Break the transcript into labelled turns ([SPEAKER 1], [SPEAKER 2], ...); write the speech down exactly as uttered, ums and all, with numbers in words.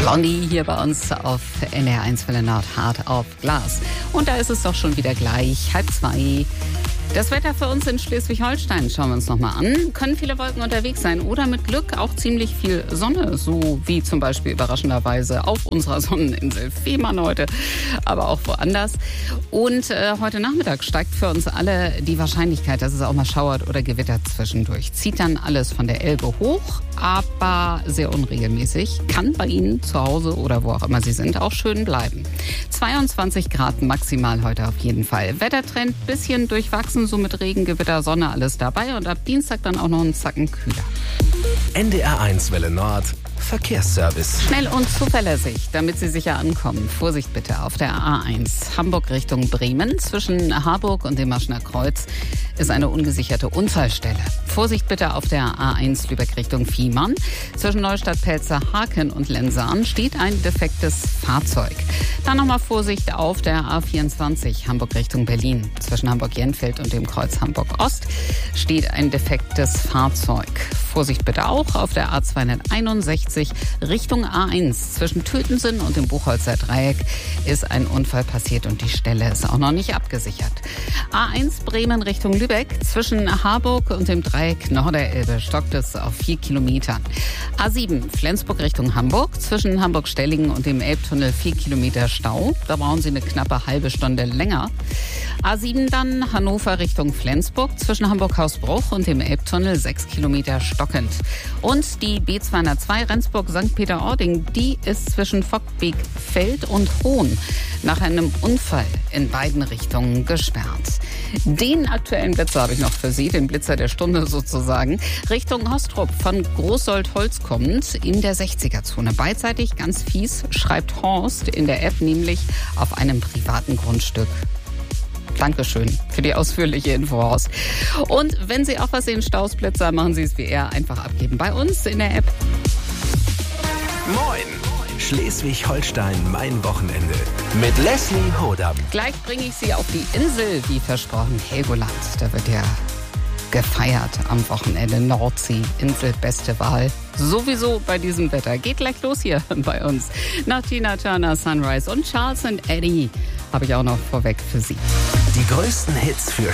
[SPEAKER 1] Blondie hier bei uns auf N D R eins Welle Nord, hart auf Glas. Und da ist es doch schon wieder gleich, halb zwei. Das Wetter für uns in Schleswig-Holstein schauen wir uns nochmal an. Können viele Wolken unterwegs sein oder mit Glück auch ziemlich viel Sonne, so wie zum Beispiel überraschenderweise auf unserer Sonneninsel Fehmarn heute, aber auch woanders. Und äh, heute Nachmittag steigt für uns alle die Wahrscheinlichkeit, dass es auch mal schauert oder gewittert zwischendurch. Zieht dann alles von der Elbe hoch, aber sehr unregelmäßig. Kann bei Ihnen zu Hause oder wo auch immer Sie sind auch schön bleiben. zweiundzwanzig Grad maximal heute auf jeden Fall. Wettertrend bisschen durchwachsen, so mit Regen, Gewitter, Sonne, alles dabei. Und ab Dienstag dann auch noch einen Zacken kühler.
[SPEAKER 2] N D R eins Welle Nord Verkehrsservice.
[SPEAKER 1] Schnell und zuverlässig, damit Sie sicher ankommen. Vorsicht bitte auf der A eins Hamburg Richtung Bremen. Zwischen Harburg und dem Maschner Kreuz ist eine ungesicherte Unfallstelle. Vorsicht bitte auf der A eins Lübeck Richtung Fehmarn. Zwischen Neustadt-Pelzer-Haken und Lensahn steht ein defektes Fahrzeug. Dann nochmal Vorsicht auf der A vierundzwanzig Hamburg Richtung Berlin. Zwischen Hamburg-Jenfeld und dem Kreuz Hamburg-Ost steht ein defektes Fahrzeug. Vorsicht bitte auch auf der A zweihunderteinundsechzig Richtung A eins. Zwischen Tötensen und dem Buchholzer Dreieck ist ein Unfall passiert und die Stelle ist auch noch nicht abgesichert. A eins Bremen Richtung Lübeck. Zwischen Harburg und dem Dreieck Norderelbe stockt es auf vier Kilometern. A sieben Flensburg Richtung Hamburg. Zwischen Hamburg-Stellingen und dem Elbtunnel vier Kilometer Stau. Da brauchen Sie eine knappe halbe Stunde länger. A sieben dann Hannover Richtung Flensburg. Zwischen Hamburg-Hausbruch und dem Elbtunnel sechs Kilometer stockend. Und die B zweihundertzwei Rendsburg-Sankt Peter-Ording, die ist zwischen Vogt-Beek-Feld und Hohn nach einem Unfall in beiden Richtungen gesperrt. Den aktuellen Blitzer habe ich noch für Sie, den Blitzer der Stunde sozusagen. Richtung Hostrup von Großsold-Holz kommt in der sechziger-Zone. Beidseitig ganz fies, schreibt Horst in der App, nämlich auf einem privaten Grundstück. Dankeschön für die ausführliche Info, Horst. Und wenn Sie auch was sehen, Stausblitzer, machen Sie es wie er, einfach abgeben bei uns in der App.
[SPEAKER 2] Moin! Schleswig-Holstein, mein Wochenende. Mit Leslie Hodam.
[SPEAKER 1] Gleich bringe ich Sie auf die Insel, wie versprochen, Helgoland. Da wird ja gefeiert am Wochenende. Nordsee, Insel, beste Wahl. Sowieso bei diesem Wetter. Geht gleich los hier bei uns. Nach Tina Turner, Sunrise und Charles and Eddie habe ich auch noch vorweg für Sie.
[SPEAKER 2] Die größten Hits für